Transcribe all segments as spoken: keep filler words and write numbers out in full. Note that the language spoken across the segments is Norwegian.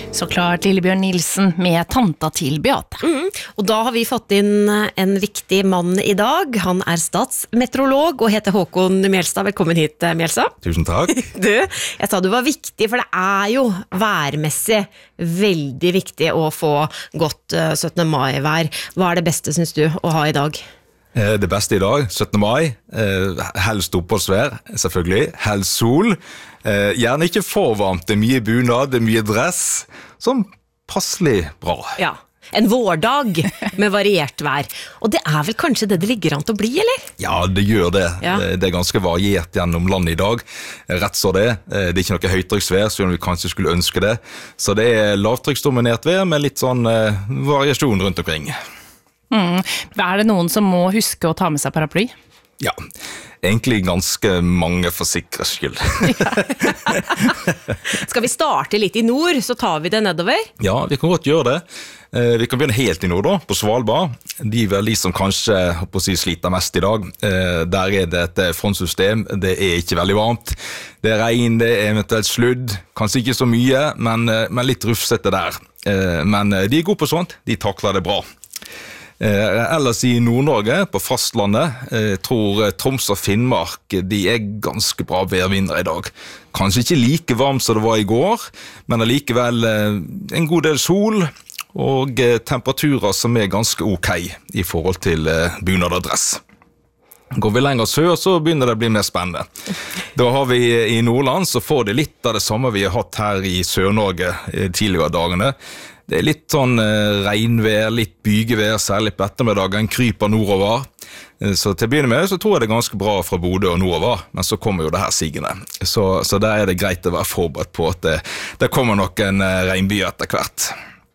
Så klart Lillebjørn Nilsen med tanta til Beate. Mm. Og da har vi fått inn en viktig mann i dag. Han er statsmeteorolog og heter Håkon Mjelstad. Velkommen hit, Mjelstad. Tusen takk. Du, jeg sa du var viktig, for det er jo værmessig veldig viktig å få godt syttende mai-vær. Hva er det beste, synes du, å ha i dag? Det beste i dag, syttende mai, helst oppholdsvær, selvfølgelig, helst sol, gjerne ikke for varmt, det er mye bunad, det er mye dress, som passelig bra. Ja, en vårdag med variert vær, og det er vel kanskje det det ligger an til å bli, eller? Ja, det gjør det. Ja. Det er ganske variert gjennom landet i dag, rett så det. Det er ikke noe høytrykksvær, selv om vi kanskje skulle ønske det, så det er lavtrykksdominert vær med litt sånn variasjon rundt omkring. Mm. Er det noen som må huske å ta med seg paraply? Ja, egentlig ganske mange for sikkerhets skyld. Skal vi starte litt i nord, så tar vi det nedover? Ja, vi kan godt gjøre det. Vi kan begynne helt i nord da, på Svalbard. De er vel de som kanskje på å si, sliter mest i dag. Der er det et frontsystem, det er ikke veldig varmt. Det er regn, det er eventuelt sludd, kanskje ikke så mye, men, men litt rufsete der. Men de er gode på sånt, de takler det bra. Eh, ellers i Nord-Norge, på fastlandet, eh, tror Troms og Finnmark de er ganske bra værvinnere i dag. Kanskje ikke like varmt som det var i går, men allikevel eh, en god del sol og eh, temperaturer som er ganske ok i forhold til eh, bunad og dress. Går vi lenger sør, så begynner det å bli mer spennende. Da har vi i Nordland, så får det litt av det samme vi har hatt her i Sør-Norge eh, tidligere dagene. Det er litt sånn eh, regnvær, litt bygevær, særlig på ettermiddagen, kryper nordover. Eh, så til å begynne med så tror jeg det er ganske bra fra Bodø og nordover, men så kommer jo det her sigende. Så, så der er det greit å være forberedt på at det, det kommer nok en eh, regnby etter hvert.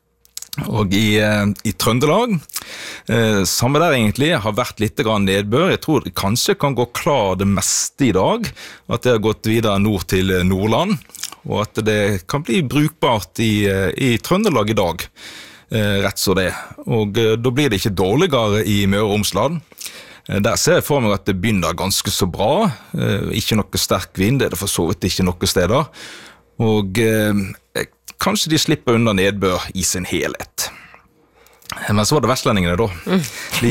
Og i, eh, i Trøndelag, eh, samme der egentlig, har vært litt grann nedbør. Jeg tror det kanskje kan gå klar det meste i dag, at det har gått videre nord til Nordland, og at det kan bli brukbart i, i Trøndelag i dag, eh, rett så det. Og eh, da blir det ikke dårligere i Møre og Romsdal. Eh, der ser jeg for meg at det begynner ganske så bra, eh, ikke noe sterk vind, det er det for så vidt ikke noe steder. Og eh, kanskje de slipper unna nedbør i sin helhet. Men så var det vestlendingene da. De,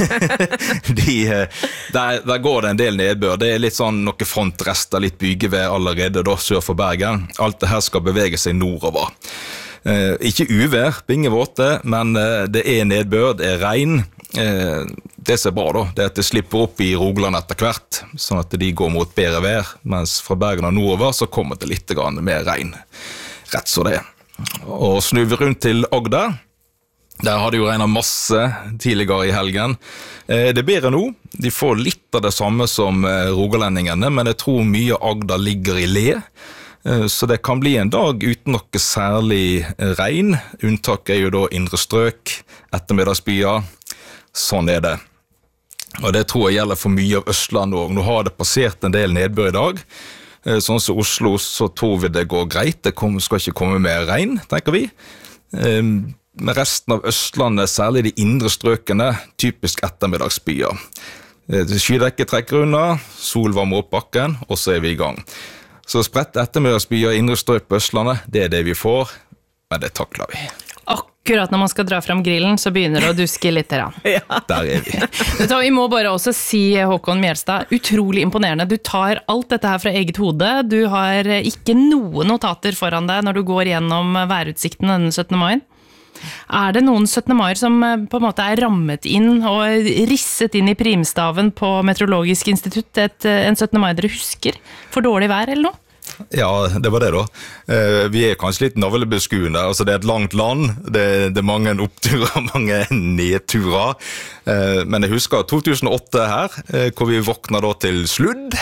de, der, der går det en del nedbør. Det er litt sånn noen frontrester, litt bygevær allerede da, sør for Bergen. Alt det her skal bevege seg nordover. Eh, ikke uvær, binge våte, men eh, det er nedbør, det er regn. Eh, det som er bra da, det er at det slipper opp i Rogaland etter hvert, sånn at de går mot bedre vær, mens fra Bergen og nordover så kommer det litt grann mer regn. Rett så det. Og snur vi rundt til Agder. Der har det jo regnet masse tidligere i helgen. Eh, det er bedre nå. De får litt av det samme som eh, rogalendingene, men jeg tror mye Agder ligger i le. Eh, så det kan bli en dag uten noe særlig regn. Unntak er jo da indre strøk, ettermiddagsbyer. Sånn er det. Og det tror jeg gjelder for mye av Østlandet også. Nå har det passert en del nedbør i dag. Eh, sånn som Oslo, så tror vi det går greit. Det kommer, skal ikke komme mer regn, tenker vi. Eh, Med resten av Østlandet, særlig de indre strøkene, typisk ettermiddagsbyer. Skydekket trekker unna, sol varmer opp bakken, og så er vi i gang. Så spredt ettermiddagsbyer, indre strøk på Østlandet, det er det vi får, men det takler vi. Akkurat når man skal dra frem grillen, så begynner det å duske litt. Ja. Der er vi. Vi må bare også si, Håkon Mjelstad, utrolig imponerende. Du tar alt dette her fra eget hode. Du har ikke noen notater foran deg når du går gjennom værutsikten denne syttende mai. Er det noen syttende mai som på en måte er rammet inn og risset inn i primstaven på Meteorologisk institutt, et, en syttende mai dere husker for dårlig vær eller noe? Ja, det var det da. Vi er kanskje litt navlebeskuende. Altså, det er et langt land, det, det er mange oppturer, mange nedturer. Men jeg husker to tusen og åtte her, hvor vi våkna da til sludd.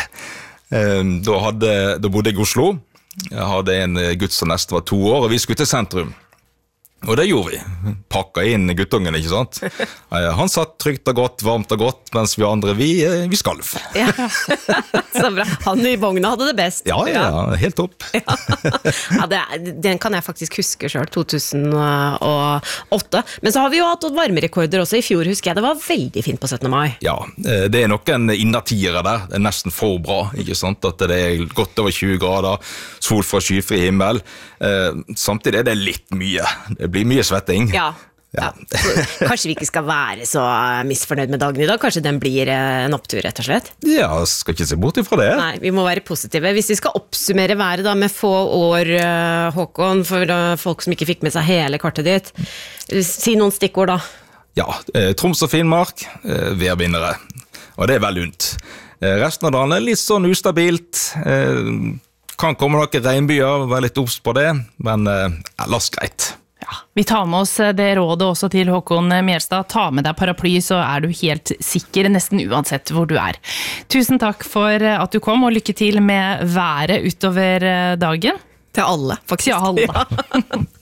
Da, hadde, da bodde jeg i Oslo. Jeg hadde en gutt som nesten var to år, og vi skulle til sentrum. Og det gjorde vi. Pakka inn guttungen, ikke sant? Han satt trygt og godt, varmt og godt, mens vi andre, vi, vi skalv. Ja, så bra. Han i vogna hadde det best. Ja, ja, helt topp. Ja, ja det, den kan jeg faktisk huske selv, to tusen og åtte. Men så har vi jo hatt varmerekorder også. I fjor husker jeg det var veldig fint på syttende mai. Ja, det er noen innertiere der. Det er nesten for bra, ikke sant? At det er godt over tjue grader, sol fra skyfri himmel. Samtidig er det litt mye. Det blir mye svetting. Ja, ja. Kanskje vi ikke skal være så misfornøyd med dagen i dag. Kanskje den blir en opptur, rett og slett. Ja, skal ikke se bort ifra det. Nei, vi må være positive. Hvis vi skal oppsummere været da med få år, Håkon, for folk som ikke fikk med seg hele kartet ditt, si noen stikkord da. Ja, Troms og Finnmark, værvinnere. Og det er vel lunt. Resten av dagen er litt sånn ustabilt. Kan komme noen regnbyer, være litt obs på det, men ellers greit. Ja, vi tar med oss det rådet også til Håkon Mjelstad. Ta med deg paraply, så er du helt sikker, nesten uansett hvor du er. Tusen takk for at du kom, og lykke til med været utover dagen. Til alle, faktisk. Til alle. Ja.